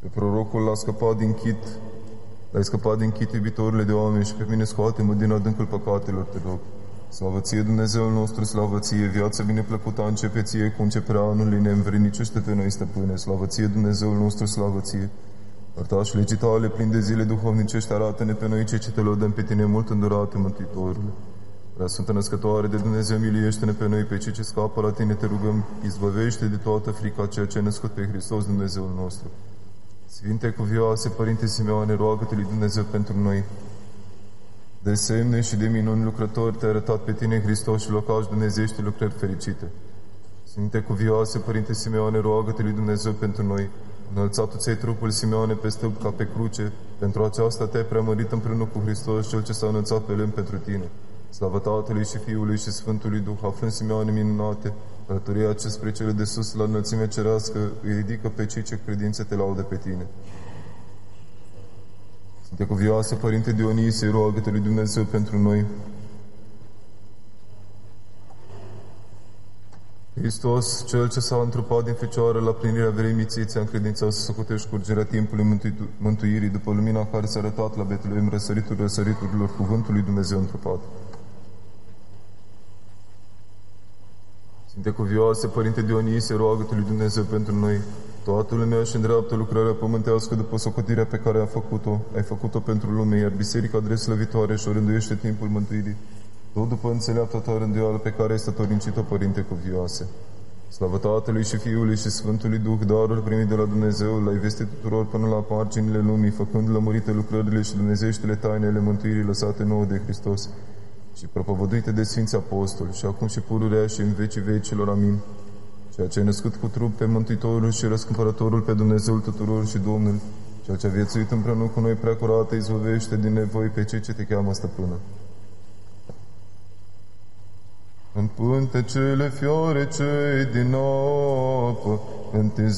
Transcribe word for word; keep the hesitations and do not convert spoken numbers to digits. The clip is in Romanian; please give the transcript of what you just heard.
Pe prorocul l-a scăpat din chit, l-ai scăpat din chit, iubitorile de oameni, și pe mine scoate-mă din adâncul păcatelor, te rog. Slavă ție, Dumnezeul nostru, slavă ție, viață bineplăcută a începe ție cu începerea anului, ne-învrednicește pe noi, stăpâne. Slavă ție, Dumnezeul nostru, slavă ție. Părtași legii tale, plin de zile duhovnicești, arată-ne pe noi cei ce te lăudăm pe tine mult îndurate, Mântuitorule. Prea Sfântă Născătoare de Dumnezeu, miliește-ne pe noi, pe cei ce scapă la tine, te rugăm, izbăvește de toată frica ceea ce a născut pe Hristos, Dumnezeul nostru. Sfinte cuvioase, Părinte Simeone, roagă-te lui Dumnezeu pentru noi. De semne și de minuni lucrători te-a arătat pe tine, Hristos, și locași dumnezeiești lucrări fericite. Sfinte cuvioase, Părinte Simeone, roagă-te lui Dumnezeu pentru noi. Înălțat-o ți-ai trupul, Simeone, pe stâlp ca pe cruce. Pentru aceasta te-ai preamărit împreună cu Hristos, Cel ce s-a înălțat pe lemn pentru tine. Slavă Tatălui și Fiului și Sfântului Duh, aflând Simeone minunate, călătoria ce spre cele de sus, la înălțimea cerească, îi ridică pe cei ce credință te laudă pe tine. Sfinte cuvioase, Părinte Dionisie, roagă-te lui Dumnezeu pentru noi. Hristos, Cel ce s-a întrupat din Fecioară la plinirea vremii, ți-a încredințat să socotești curgerea timpului mântui- mântuirii după lumina care s-a arătat la Betleem, răsăritul răsăriturilor cuvântului Dumnezeu întrupat. Sfinte cuvioase, Părinte Dionisie, roagă-te lui Dumnezeu pentru noi. Toată lumea își îndreaptă lucrarea pământească după socotirea pe care a făcut-o, ai făcut-o pentru lume, iar Biserica drept slăvitoare și-o rânduiește timpul mântuirii, tot după înțeleaptă ta rânduială pe care ai stătorincit-o, Părinte cuvioase. Slavă Tatălui și Fiului și Sfântului Duh, darul primit de la Dumnezeu, l-ai vestit tuturor până la marginile lumii, făcând lămurite lucrările și dumnezeieștile tainele mântuirii lăsate nouă de Hristos și propovăduite de Sfinții Apostoli, și acum și pururea și în vecii vecilor. Amin. Ceea ce a născut cu trup pe Mântuitorul și Răscumpărătorul, pe Dumnezeul tuturor și Domnul, Cel ce a viețuit împreună cu noi prea curată, izbăvește din nevoi pe cei ce te cheamă, Stăpână. În pântecele fiore cei din apă, în